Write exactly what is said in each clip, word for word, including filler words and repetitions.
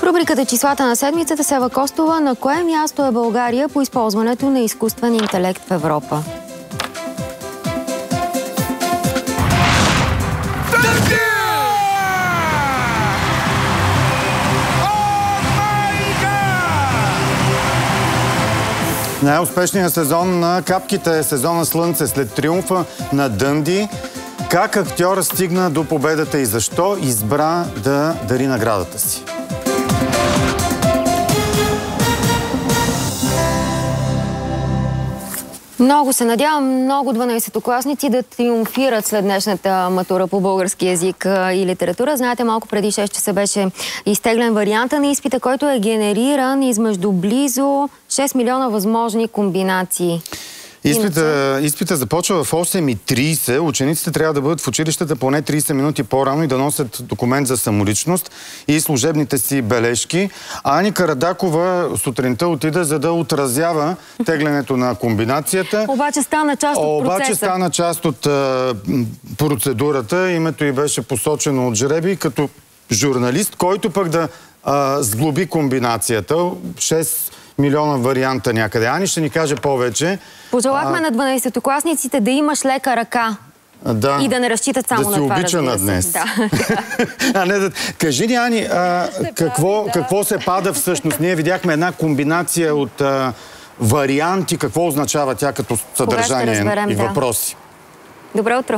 В рубриката Числата на седмицата Сева Костова: на кое място е България по използването на изкуствен интелект в Европа? Най-успешният сезон на капките е сезона Слънце. След триумфа на Дънди, как актьора стигна до победата и защо избра да дари наградата си? Много се надявам много дванадесетокласници да триумфират след днешната матура по български език и литература. Знаете, малко преди шест часа беше изтеглен варианта на изпита, който е генериран измежду близо шест милиона възможни комбинации. Изпита, изпита започва в осем и трийсет. Учениците трябва да бъдат в училищата поне трийсет минути по-рано и да носят документ за самоличност и служебните си бележки. А Ани Карадакова сутринта отида, за да отразява теглянето на комбинацията. Обаче стана част от процеса. Обаче стана част от а, процедурата. Името й беше посочено от жребий като журналист, който пък да а, сглоби комбинацията. шест милиона варианта някъде. Ани ще ни каже повече. Пожелахме а... на дванадесетокласниците да имаш лека ръка. Да, и да не разчитат само да на това, разбира се. Да се обича на днес. Да. а, не, да... Кажи ни, Ани, а, какво, прави, да. какво се пада всъщност? Ние видяхме една комбинация от а, варианти. Какво означава тя като съдържание разберем, и въпроси? Да. Добро утро!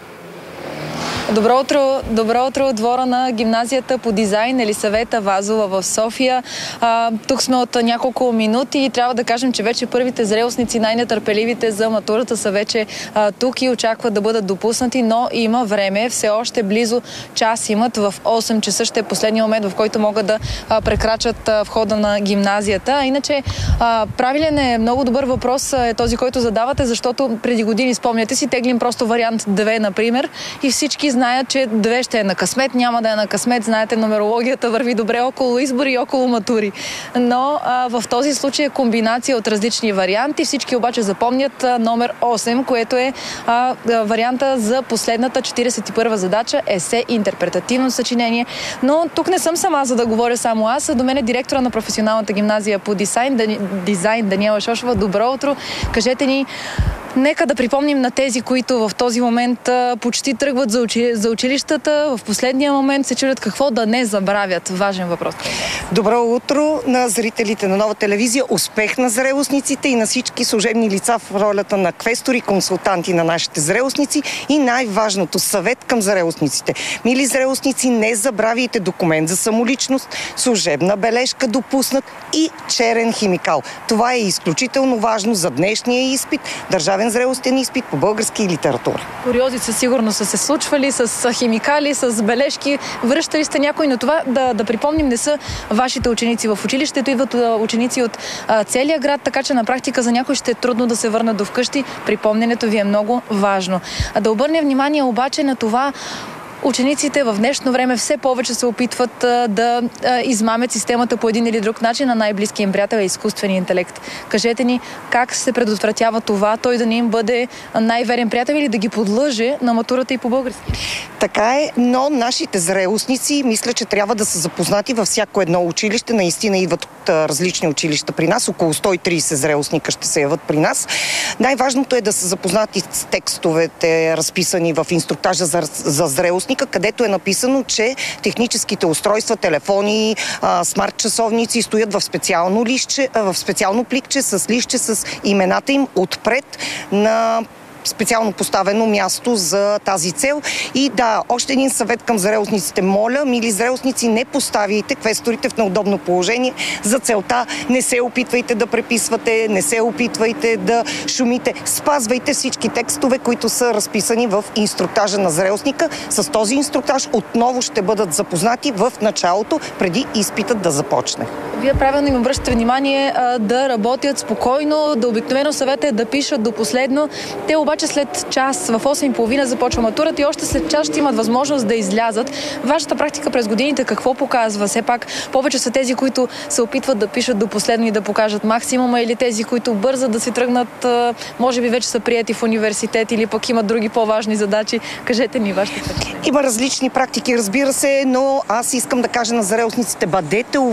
Добро утро, добро утро от двора на гимназията по дизайн Елисавета Вазова в София. А, тук сме от няколко минути и трябва да кажем, че вече първите зрелостници, най-нетърпеливите за матурата, са вече а, тук и очакват да бъдат допуснати, но има време. Все още близо час имат. В осем часа ще е последния момент, в който могат да а, прекрачат а, входа на гимназията. Иначе а, правилен е, много добър въпрос е този, който задавате, защото преди години, спомняте си, теглим просто вариант две, например, и всички знаят, че две ще е на късмет, няма да е на късмет. Знаете, нумерологията върви добре около избори и около матури. Но а, в този случай е комбинация от различни варианти. Всички обаче запомнят а, номер осем, което е а, а, варианта за последната четиридесет и първа задача, есе, интерпретативно съчинение. Но тук не съм сама, за да говоря само аз. До мен е директора на професионалната гимназия по дизайн, Дани... дизайн Даниела Шошова. Добро утро! Кажете ни, нека да припомним на тези, които в този момент а, почти тръгват за, учи... за училищата, в последния момент се чудят какво да не забравят. Важен въпрос. Добро утро на зрителите на Нова телевизия. Успех на зрелостниците и на всички служебни лица в ролята на квестори, консултанти на нашите зрелостници. И най-важното, съвет към зрелостниците. Мили зрелостници, не забравяйте документ за самоличност, служебна бележка допуснат и черен химикал. Това е изключително важно за днешния изпит, държавен зрелостен изпит по български и литература. Куриози със сигурност са се случвали с химикали, с бележки. Връщали сте някой на това. Да, да припомним, не са вашите ученици в училището, идват ученици от а, целия град, така че на практика за някой ще е трудно да се върнат до вкъщи. Припомненето ви е много важно. А да обърнем внимание обаче на това, учениците в днешно време все повече се опитват а, да а, измамят системата по един или друг начин, а най-близкият им приятел е изкуственият интелект. Кажете ни, как се предотвратява това, той да не им бъде най-верен приятел или да ги подлъже на матурата и по български? Така е, но нашите зрелостници мисля, че трябва да са запознати във всяко едно училище. Наистина идват от а, различни училища при нас. Около сто и трийсет зрелостника ще се яват при нас. Най-важното е да са запознати с текстовете, разписани в инструктажа за, за зрелостник, където е написано, че техническите устройства, телефони, смарт-часовници стоят в специално листче, в специално пликче с листче с имената им отпред на специално поставено място за тази цел. И да, още един съвет към зрелостниците. Моля, мили зрелостници, не поставяйте квесторите в неудобно положение. За целта не се опитвайте да преписвате, не се опитвайте да шумите. Спазвайте всички текстове, които са разписани в инструктажа на зрелостника. С този инструктаж отново ще бъдат запознати в началото, преди изпитът да започне. Вие правилно им обръщате внимание а, да работят спокойно, да обикновено съвета е да пишат до последно. Те обаче след час, в осем и половина започва матурата и още след час ще имат възможност да излязат. Вашата практика през годините какво показва? Все пак повече са тези, които се опитват да пишат до последно и да покажат максимума, или тези, които бързат да си тръгнат, а, може би вече са приети в университет или пък имат други по-важни задачи? Кажете ни вашите практики. Има различни практики, разбира се, но аз искам да кажа на зрелостниците: бъдете